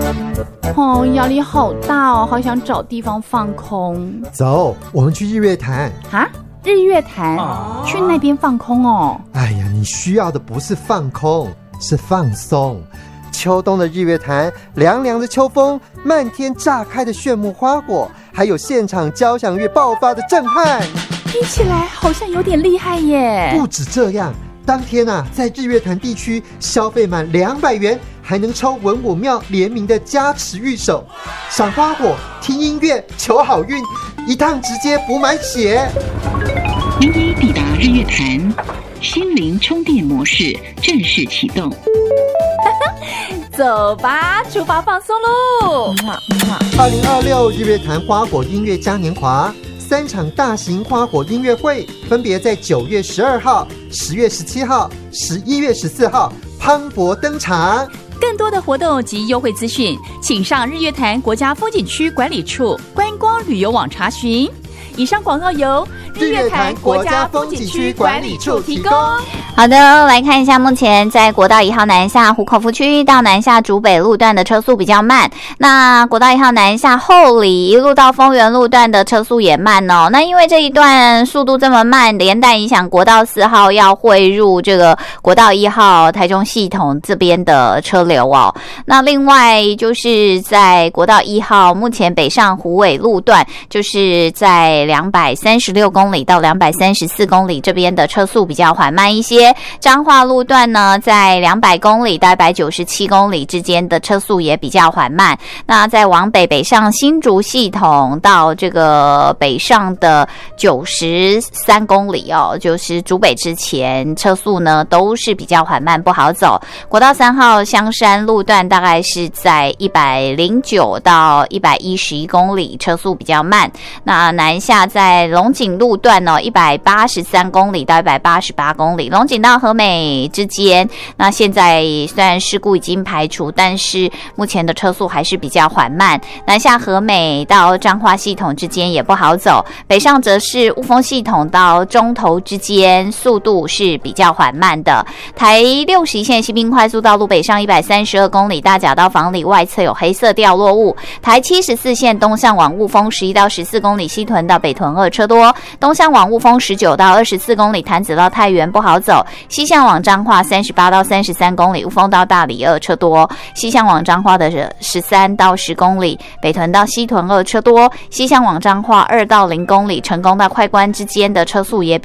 哦，压力好大哦，好想找地方放空。 走，我们去日月潭。 啊？日月潭？去那边放空哦？ 哎呀，你需要的不是放空，是放松。秋冬的日月潭，凉凉的秋风，漫天炸开的炫目花果，还有现场交响乐爆发的震撼， 听起来好像有点厉害耶。 不止这样，当天在日月潭地区消费满200元，还能抽文武庙联名的加持御守，赏花火、听音乐、求好运，一趟直接补满血。 您已抵达日月潭，心灵充电模式正式启动。 走吧，出发放松喽 ！2026日月潭花火音乐嘉年华3场大型花火音乐会，分别在9月12号、10月17号、11月14号磅礴登场。 更多的活动及优惠资讯，请上日月潭国家风景区管理处观光旅游网查询。以上广告由日月潭国家风景区管理处提供。 好的，来看一下目前在国道1号南下湖口福区到南下竹北路段的车速比较慢，那国道1号南下后里一路到丰原路段的车速也慢哦。那因为这一段速度这么慢，连带影响国道4号要汇入这个国道1号台中系统这边的车流哦。那另外就是在国道1号目前北上虎尾路段，就是在236公里到234公里这边的车速比较缓慢一些。彰化路段呢，在200公里到197公里之间的车速也比较缓慢。那在往北上新竹系统到这个北上的93公里哦，就是竹北之前车速呢都是比较缓慢，不好走。国道3号香山路段大概是在109到111公里，车速比较慢。那南下在龙井路段呢，183公里到188公里，龙井到和美之间，那现在虽然事故已经排除，但是目前的车速还是比较缓慢。南下和美到彰化系统之间也不好走，北上则是雾峰系统到中投之间，速度是比较缓慢的。台61线西滨快速道路北上132公里，大甲到房里外侧有黑色掉落物。台74线东向往雾峰11到14公里，西屯到北屯2车多，东向往雾峰19到24公里，潭子到太原不好走，西向往彰化38到33公里，雾峰到大里2车多，西向往彰化的13到10公里，北屯到西屯2车多，西向往彰化2到0公里，成功到快关之间的车速也